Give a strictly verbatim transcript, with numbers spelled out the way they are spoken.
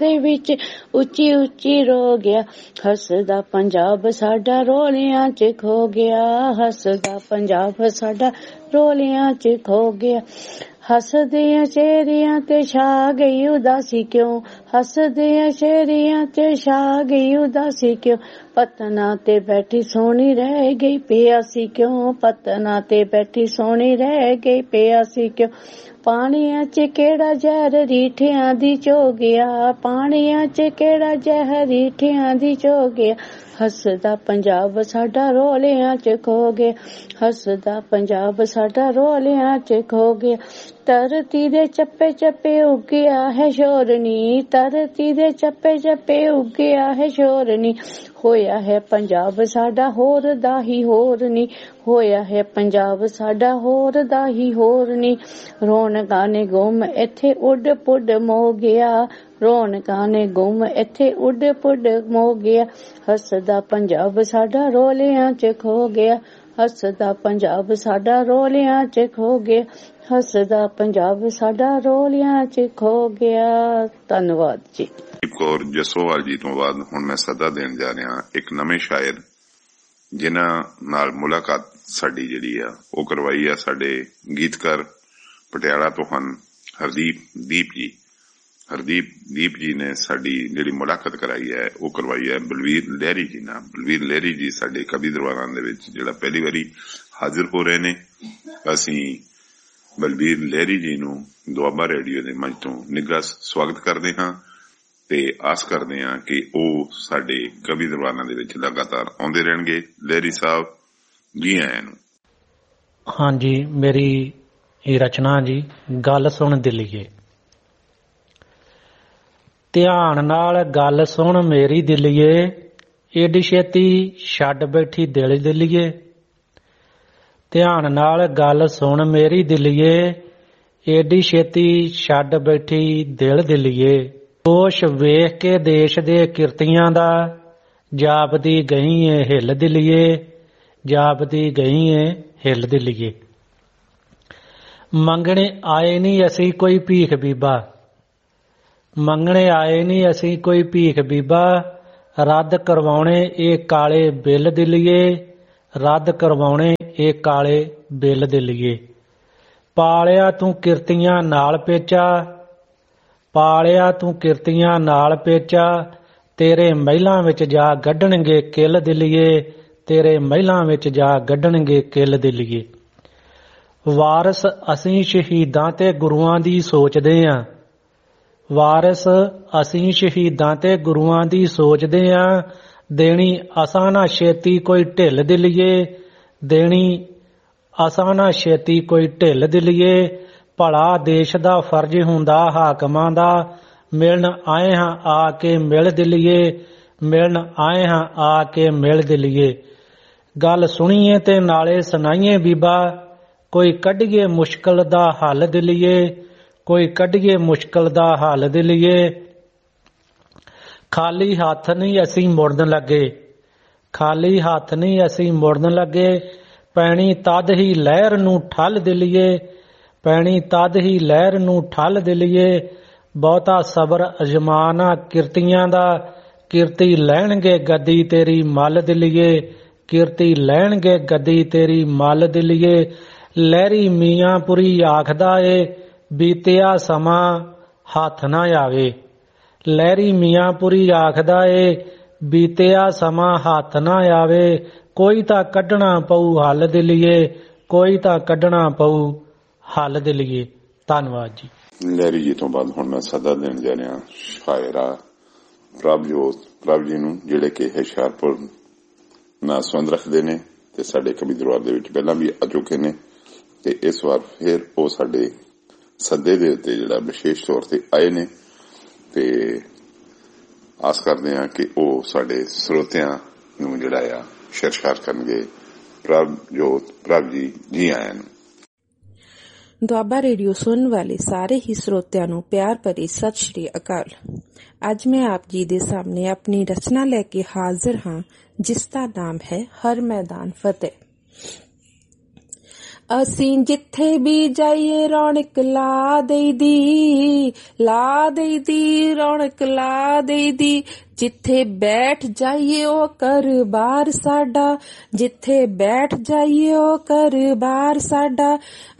ਦੇ ਵਿੱਚ ਉੱਚੀ ਉੱਚੀ ਰੋ ਗਿਆ। ਹੱਸਦਾ ਪੰਜਾਬ ਸਾਡਾ ਰੋਲਿਆਂ ਚ ਖੋ ਗਿਆ। ਹੱਸਦਾ ਪੰਜਾਬ ਸਾਡਾ ਰੋਲਿਆਂ ਚ ਖੋ ਗਿਆ। ਹੱਸਦਿਆਂ ਚਿਹਰਿਆਂ ਤੇ ਛਾ ਗਈ ਉਦਾਸੀ ਕਿਉਂ। ਹੱਸਦਿਆਂ ਚਿਹਰਿਆਂ ਤੇ ਛਾ ਗਈ ਉਦਾਸੀ ਕਿਉਂ। ਪਤਨਾ ਤੇ ਬੈਠੀ ਸੋਹਣੀ ਰਹਿ ਗਈ ਪਿਆਸੀ ਕਿਉਂ। ਪਤਨਾ ਤੇ ਬੈਠੀ ਸੋਹਣੀ ਰਹਿ ਗਈ ਪਿਆਸੀ ਕਿਉਂ। ਪਾਣੀਆਂ ਚ ਕਿਹੜਾ ਜ਼ਹਿਰ ਰੀਠਿਆਂ ਦੀ ਚੋ ਗਿਆ। ਪਾਣੀਆਂ ਚ ਕਿਹੜਾ ਜ਼ਹਿਰ ਰੀਠਿਆਂ ਦੀ ਚੋ ਗਿਆ। ਹੱਸਦਾ ਪੰਜਾਬ ਸਾਡਾ ਰੋਲਿਆਂ ਚ ਖੋ ਗਿਆ। ਹੱਸਦਾ ਪੰਜਾਬ ਸਾਡਾ ਰੋਲਿਆਂ ਚ ਖੋ ਗਿਆ। ਧਰਤੀ ਦੇ ਚੱਪੇ ਚੱਪੇ ਉੱਗਿਆ ਹੈ ਸ਼ੋਰਨੀ। ਧਰਤੀ ਦੇ ਚੱਪੇ ਚੱਪੇ ਉੱਗਿਆ ਹੈ ਸ਼ੋਰਨੀ। ਹੋਇਆ ਹੈ ਪੰਜਾਬ ਸਾਡਾ ਹੋਰ ਦਾ ਹੀ ਹੋਰ ਨੀ। ਹੋਇਆ ਹੈ ਪੰਜਾਬ ਸਾਡਾ ਹੋਰ ਦਾ ਹੀ ਹੋਰ ਨੀ। ਰੌਣਕਾਂ ਨੇ ਗੁੰਮ ਇੱਥੇ ਉੱਡ ਪੁੱਡ ਮੋ ਗਿਆ। ਰੌਣਕਾਂ ਨੇ ਗੁੰਮ ਇੱਥੇ ਉੱਡ ਪੁੱਡ ਮੋ ਗਿਆ। ਹੱਸਦਾ ਪੰਜਾਬ ਸਾਡਾ ਰੋਲਿਆਂ ਚ ਖੋ ਗਿਆ। ਹੱਸਦਾ ਪੰਜਾਬ ਸਾਡਾ ਰੋਲਿਆਂ ਚ ਖੋ ਗਿਆ। ਹੱਸਦਾ ਪੰਜਾਬ ਸਾਡਾ ਰੋਲਿਆਂ ਚ ਖੋ ਗਿਆ। ਧੰਨਵਾਦ ਜੀ। ਕੌਰ ਜਸੋਵਾਲ ਜੀ ਤੋਂ ਬਾਅਦ ਹੁਣ ਮੈਂ ਸੱਦਾ ਦੇਣ ਜਾ ਰਿਹਾ ਇੱਕ ਨਵੇਂ ਸ਼ਾਇਰ ਜਿਨ੍ਹਾਂ ਨਾਲ ਮੁਲਾਕਾਤ ਸਾਡੀ ਜਿਹੜੀ ਆ ਉਹ ਕਰਵਾਈ ਆ ਸਾਡੇ ਗੀਤਕਾਰ ਪਟਿਆਲਾ ਤੋਂ ਹਨ ਹਰਦੀਪ ਦੀਪ ਜੀ। ਹਰਦੀਪ ਦੀਪ ਜੀ ਨੇ ਸਾਡੀ ਜਿਹੜੀ ਮੁਲਾਕਾਤ ਕਰਾਈ ਹੈ ਉਹ ਕਰਵਾਈ ਹੈ ਬਲਵੀਰ ਲਹਿਰੀ ਜੀ ਨਾਲ। ਬਲਵੀਰ ਲਹਿਰੀ ਜੀ ਸਾਡੇ ਕਵੀ ਦਰਬਾਰਾਂ ਦੇ ਵਿੱਚ ਜਿਹੜਾ ਪਹਿਲੀ ਵਾਰੀ ਹਾਜ਼ਰ ਹੋ ਰਹੇ ਨੇ। ਅਸੀਂ ਬਲਵੀਰ ਲਹਿਰੀ ਜੀ ਨੂੰ ਦੁਆਬਾ ਰੇਡੀਓ ਦੇ ਮੰਚ ਤੋਂ ਨਿੱਘਾ ਸਵਾਗਤ ਕਰਦੇ ਹਾਂ ਤੇ ਆਸ ਕਰਦੇ ਹਾਂ ਕਿ ਉਹ ਸਾਡੇ ਕਵੀ ਦਰਬਾਰਾਂ ਦੇ ਵਿੱਚ ਲਗਾਤਾਰ ਆਉਂਦੇ ਰਹਿਣਗੇ। ਲਹਿਰੀ ਸਾਹਿਬ ਜੀ ਆਇਆਂ ਨੂੰ। ਹਾਂਜੀ, ਮੇਰੀ ਇਹ ਰਚਨਾ ਜੀ ਗੱਲ ਸੁਣ ਦਿਲੀਏ। ਧਿਆਨ ਨਾਲ ਗੱਲ ਸੁਣ ਮੇਰੀ ਦਿਲੀਏ। ਏਡੀ ਛੇਤੀ ਛੱਡ ਬੈਠੀ ਦਿਲ ਦਿਲੀਏ। ਧਿਆਨ ਨਾਲ ਗੱਲ ਸੁਣ ਮੇਰੀ ਦਿਲੀਏ। ਏਡੀ ਛੇਤੀ ਛੱਡ ਬੈਠੀ ਦਿਲ ਦਿਲੀਏ। ਦੋਸ਼ ਵੇਖ ਕੇ ਦੇਸ਼ ਦੇ ਕਿਰਤੀਆਂ ਦਾ ਜਾਪਦੀ ਗਈ ਏ ਹਿੱਲ ਦਿਲੀਏ। ਜਾਪਦੀ ਗਈ ਏ ਹਿੱਲ ਦਿਲੀਏ। ਮੰਗਣੇ ਆਏ ਨਹੀਂ ਅਸੀਂ ਕੋਈ ਭੀਖ ਬੀਬਾ। ਮੰਗਣੇ ਆਏ ਨਹੀਂ ਅਸੀਂ ਕੋਈ ਭੀਖ ਬੀਬਾ। ਰੱਦ ਕਰਵਾਉਣੇ ਇਹ ਕਾਲੇ ਬਿੱਲ ਦਿਲੀਏ। ਰੱਦ ਕਰਵਾਉਣੇ ਇਹ ਕਾਲੇ ਬਿੱਲ ਦਿਲੀਏ। ਪਾਲਿਆ ਤੂੰ ਕਿਰਤੀਆਂ ਨਾਲ ਪੇਚਾ। ਪਾਲਿਆ ਤੂੰ ਕਿਰਤੀਆਂ ਨਾਲ ਪੇਚਾ। ਤੇਰੇ ਮਹਿਲਾਂ ਵਿੱਚ ਜਾ ਗੱਢਣਗੇ ਕਿੱਲ ਦਿਲੀਏ। ਤੇਰੇ ਮਹਿਲਾਂ ਵਿੱਚ ਜਾ ਗੱਢਣਗੇ ਕਿੱਲ ਦਿਲੀਏ। ਵਾਰਸ ਅਸੀਂ ਸ਼ਹੀਦਾਂ ਤੇ ਗੁਰੂਆਂ ਦੀ ਸੋਚਦੇ ਆਂ। ਵਾਰਸ ਅਸੀਂ ਸ਼ਹੀਦਾਂ ਤੇ ਗੁਰੂਆਂ ਦੀ ਸੋਚਦੇ ਆਂ। ਦੇਣੀ ਅਸਾਂ ਨਾ ਛੇਤੀ ਕੋਈ ਢਿੱਲ ਦਿਲੀਏ। ਦੇਣੀ ਅਸਾਂ ਨਾ ਛੇਤੀ ਕੋਈ ਢਿੱਲ ਦਿਲੀਏ। ਭਲਾ ਦੇਸ਼ ਦਾ ਫਰਜ਼ ਹੁੰਦਾ ਹਾਕਮਾਂ ਦਾ। ਮਿਲਣ ਆਏ ਹਾਂ ਆ ਕੇ ਮਿਲ ਦਿਲੀਏ। ਮਿਲਣ ਆਏ ਹਾਂ ਆ ਕੇ ਮਿਲ ਦਿਲੀਏ। ਗੱਲ ਸੁਣੀਏ ਤੇ ਨਾਲੇ ਸੁਣਾਈਏ ਬੀਬਾ। ਕੋਈ ਕੱਢੀਏ ਮੁਸ਼ਕਲ ਦਾ ਹੱਲ ਦਿਲੀਏ। ਕੋਈ ਕੱਢੀਏ ਮੁਸ਼ਕਲ ਦਾ ਹੱਲ ਦਿਲੀਏ। ਖਾਲੀ ਹੱਥ ਨਹੀਂ ਅਸੀਂ ਮੁੜਨ ਲੱਗੇ। ਖਾਲੀ ਹੱਥ ਨਹੀਂ ਅਸੀਂ ਮੁੜਨ ਲੱਗੇ। ਪੈਣੀ ਤਦ ਹੀ ਲਹਿਰ ਨੂੰ ਠੱਲ ਦਿਲੀਏ। ਪੈਣੀ ਤਦ ਹੀ ਲਹਿਰ ਨੂੰ ਠੱਲ ਦਿਲੀਏ। ਬਹੁਤਾ ਸਬਰ ਅਜਮਾਨਾ ਕਿਰਤੀਆਂ ਦਾ। ਕਿਰਤੀ ਲੈਣਗੇ ਗੱਦੀ ਤੇਰੀ ਮੱਲ ਦਿਲੀਏ। ਕਿਰਤੀ ਲੈਣਗੇ ਗੱਦੀ ਤੇਰੀ ਮੱਲ ਦਿਲੀਏ। ਲਹਿਰੀ ਮੀਆਂਪੁਰੀ ਆਖਦਾ ਏ ਬੀਤਿਆ ਸਮਾਂ ਹੱਥ ਨਾ ਆਵੇ। ਲਹਿਰੀ ਮੀਆਂਪੁਰੀ ਆਖਦਾ ਏ ਬੀਤਿਆ ਸਮਾਂ ਹੱਥ ਨਾ ਆਵੇ। ਕੋਈ ਤਾਂ ਕੱਢਣਾ ਪਊ ਹੱਲ ਦਿਲੀਏ। ਕੋਈ ਤਾਂ ਕੱਢਣਾ ਪਊ ਹੱਲ ਦਿਲੀਏ। ਧੰਨਵਾਦ ਜੀ। ਲਹਿਰੀ ਜੀ ਤੋਂ ਬਾਅਦ ਹੁਣ ਮੈਂ ਸੱਦਾ ਦੇਣ ਜਾ ਰਿਹਾ ਸ਼ਾਇਰਾ ਪ੍ਰਭਜੋਤ ਪ੍ਰਭ ਜੀ ਨੂੰ, ਜਿਹੜੇ ਕਿ ਹੁਸ਼ਿਆਰਪੁਰ ਨਾਲ ਸੰਬੰਧ ਰੱਖਦੇ ਨੇ ਤੇ ਸਾਡੇ ਕਵੀ ਦਰਬਾਰ ਦੇ ਵਿੱਚ ਪਹਿਲਾਂ ਵੀ ਆ ਚੁੱਕੇ ਨੇ ਤੇ ਇਸ ਵਾਰ ਫਿਰ ਉਹ ਸਾਡੇ ਸੱਦੇ ਦੇ ਉੱਤੇ ਜਿਹੜਾ ਵਿਸ਼ੇਸ਼ ਤੌਰ ਤੇ ਆਏ ਨੇ ਤੇ ਆਸ ਕਰਦੇ ਹਾਂ ਕਿ ਉਹ ਸਾਡੇ ਸਰੋਤਿਆਂ ਨੂੰ ਜਿਹੜਾ ਆ ਸ਼ਰਸ਼ਾਰ ਕਰਨਗੇ। ਪ੍ਰਭਜੋਤ ਪ੍ਰਭ ਜੀ ਜੀ ਆਇਆਂ ਨੂੰ। ਦੁਆਬਾ ਰੇਡੀਓ ਸੁਣਨ ਵਾਲੇ ਸਾਰੇ ਹੀ ਸਰੋਤਿਆਂ ਨੂੰ ਪਿਆਰ ਭਰੀ ਸਤਿ ਸ਼੍ਰੀ ਅਕਾਲ। ਅੱਜ ਮੈਂ ਆਪ ਜੀ ਦੇ ਸਾਹਮਣੇ ਆਪਣੀ ਰਚਨਾ ਲੈ ਕੇ ਹਾਜ਼ਰ ਹਾਂ ਜਿਸ ਦਾ ਨਾਮ ਹੈ ਹਰ ਮੈਦਾਨ ਫਤਿਹ। ਅਸੀਂ ਜਿੱਥੇ ਵੀ ਜਾਈਏ ਰੌਣਕ ਲਾ ਦੇਈਦੀ, ਲਾ ਦੇਈਦੀ ਰੌਣਕ ਲਾ ਦੇਈਦੀ। ਜਿੱਥੇ ਬੈਠ ਜਾਈਏ ਉਹ ਘਰ ਬਾਰ ਸਾਡਾ, ਜਿੱਥੇ ਬੈਠ ਜਾਈਏ ਉਹ ਘਰ ਬਾਰ ਸਾਡਾ।